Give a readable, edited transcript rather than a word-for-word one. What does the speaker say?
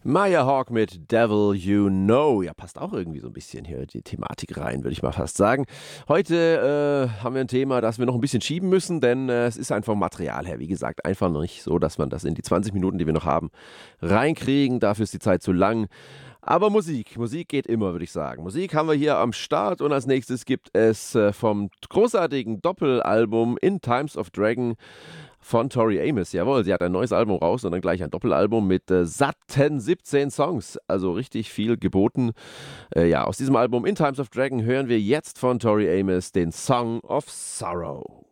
Maya Hawke mit Devil You Know. Ja, passt auch irgendwie so ein bisschen hier die Thematik rein, würde ich mal fast sagen. Heute haben wir ein Thema, das wir noch ein bisschen schieben müssen, denn es ist einfach vom Material her, wie gesagt, einfach nicht so, dass man das in die 20 Minuten, die wir noch haben, reinkriegen. Dafür ist die Zeit zu lang. Aber Musik geht immer, würde ich sagen. Musik haben wir hier am Start und als nächstes gibt es vom großartigen Doppelalbum In Times of Dragon von Tori Amos. Jawohl, sie hat ein neues Album raus und dann gleich ein Doppelalbum mit satten 17 Songs. Also richtig viel geboten. Ja, aus diesem Album In Times of Dragon hören wir jetzt von Tori Amos den Song of Sorrow.